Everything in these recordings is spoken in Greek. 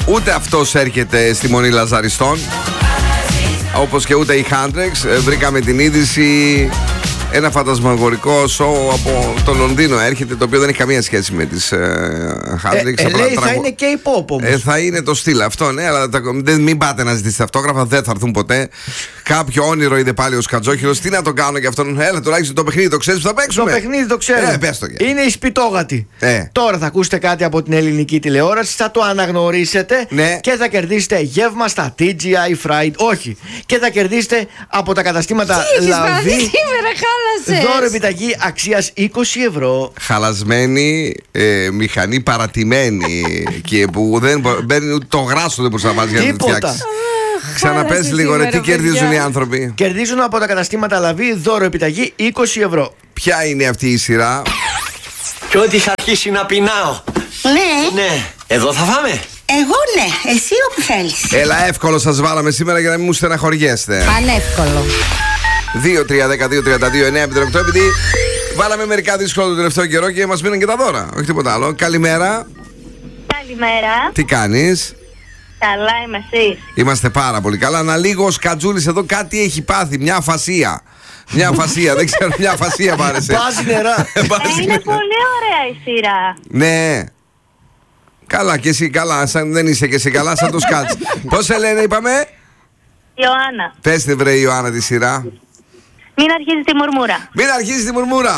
Ούτε αυτός έρχεται στη Μονή Λαζαριστών, όπως και ούτε η Handrex. Βρήκαμε την είδηση. Ένα φαντασμαγορικό σοου από το Λονδίνο έρχεται, το οποίο δεν έχει καμία σχέση με τις Handrex. Λέει θα είναι K-pop όμως. Θα είναι το στυλ αυτό, ναι, αλλά μην πάτε να ζητήσετε αυτόγραφα, δεν θα έρθουν ποτέ. Κάποιο όνειρο είδε πάλι ο Σκατζόχυρος. Τι να το κάνω για αυτόν? Έλα, τουλάχιστον το παιχνίδι το ξέρεις που θα παίξουμε. Το παιχνίδι το ξέρω. Πες το, είναι η Σπιτόγατη. Τώρα θα ακούσετε κάτι από την ελληνική τηλεόραση, θα το αναγνωρίσετε, ναι, και θα κερδίσετε γεύμα στα TGI Fried. Όχι. Και θα κερδίσετε από τα καταστήματα Λαβή δώρο επιταγή αξίας 20 ευρώ. Χαλασμένη μηχανή, παρατημένη και που δεν μπαίνει ούτε το γράσο, δεν μπορείς να βάλεις για να το φτιάξεις. Ξαναπες λίγο ρε, τι κερδίζουν οι άνθρωποι? Κερδίζουν από τα καταστήματα Λαβή δώρο επιταγή 20 ευρώ. Ποια είναι αυτή η σειρά? Και ότι θα αρχίσει να πεινάω. Ναι, εδώ θα φάμε. Εγώ ναι, εσύ όπου θέλεις. Έλα, εύκολο σας βάλαμε σήμερα για να μην μου στεναχωριέστε. Πανεύκολο. 2-3-12-2-32-9-58. Επειδή βάλαμε μερικά δύσκολα το τελευταίο καιρό και μας μείναν και τα δώρα. Όχι τίποτα άλλο. Καλημέρα. Καλημέρα. Τι κάνεις? Καλά είμαι, εσείς? Είμαστε πάρα πολύ καλά. Να λίγο ο Σκατζούλης εδώ κάτι έχει πάθει. Μια αφασία. Μια αφασία, δεν ξέρω, μια αφασία πάρεσε. Βάζει νερά. Είναι πολύ ωραία η σειρά. Ναι. Καλά, και εσύ καλά. Σαν δεν είσαι και εσύ καλά, σαν το Σκάτς. Πώς σε λένε, είπαμε? Ιωάννα. Πες την βρε Ιωάννα τη σειρά. Μην αρχίζει τη μουρμούρα. Μην αρχίζει τη μουρμούρα.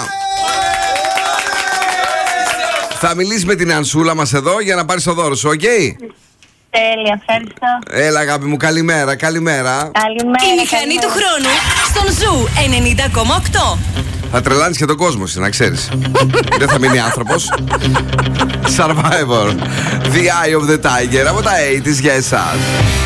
Θα μιλήσει με την Ανσούλα μας εδώ για να πάρεις το δώρο σου, οκ? Τέλεια, ευχαριστώ. Έλα αγάπη μου, καλημέρα, καλημέρα. Καλημέρα. Η μηχανή του χρόνου στον Ζου 90,8. Θα τρελάνεις και τον κόσμο εσύ, να ξέρεις. Δεν θα μείνει άνθρωπος. Survivor, The Eye of the Tiger, από τα 80's για εσάς.